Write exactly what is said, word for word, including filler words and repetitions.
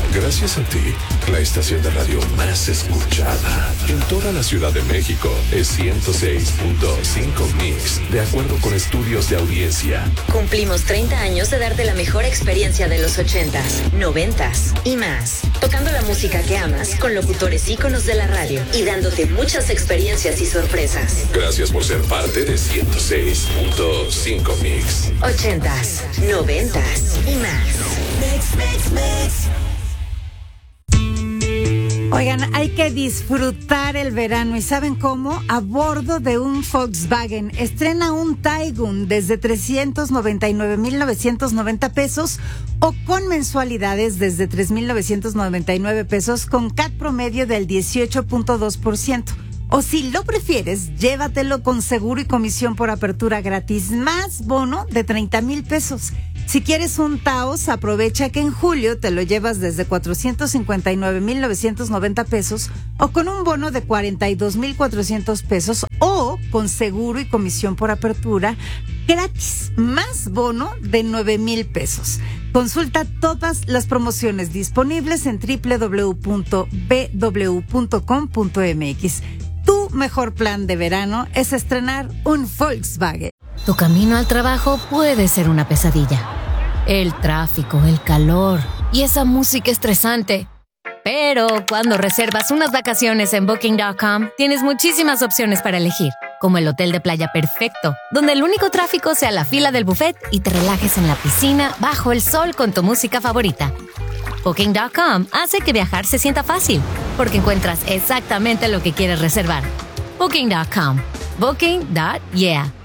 Gracias a ti, la estación de radio más escuchada en toda la Ciudad de México es ciento seis punto cinco Mix, de acuerdo con estudios de audiencia. Cumplimos treinta años de darte la mejor experiencia de los ochentas, noventas y más. Tocando la música que amas con locutores íconos de la radio y dándote muchas experiencias y sorpresas. Gracias por ser parte de ciento seis punto cinco Mix. Ochentas, noventas y más. Mix, mix, mix. Oigan, hay que disfrutar el verano y ¿saben cómo? A bordo de un Volkswagen. Estrena un Taygun desde trescientos noventa y nueve mil novecientos noventa pesos o con mensualidades desde tres mil novecientos noventa y nueve pesos con C A T promedio del dieciocho punto dos por ciento. O si lo prefieres, llévatelo con seguro y comisión por apertura gratis, más bono de treinta mil pesos. Si quieres un Taos, aprovecha que en julio te lo llevas desde cuatrocientos cincuenta y nueve mil novecientos noventa pesos o con un bono de cuarenta y dos mil cuatrocientos pesos o con seguro y comisión por apertura gratis, más bono de nueve mil pesos. Consulta todas las promociones disponibles en doble u doble u doble u punto b w punto com punto m x. Tu mejor plan de verano es estrenar un Volkswagen. Tu camino al trabajo puede ser una pesadilla. El tráfico, el calor y esa música estresante. Pero cuando reservas unas vacaciones en Booking punto com, tienes muchísimas opciones para elegir, como el hotel de playa perfecto, donde el único tráfico sea la fila del buffet y te relajes en la piscina bajo el sol con tu música favorita. Booking punto com hace que viajar se sienta fácil, porque encuentras exactamente lo que quieres reservar. Booking punto com. Booking. Yeah.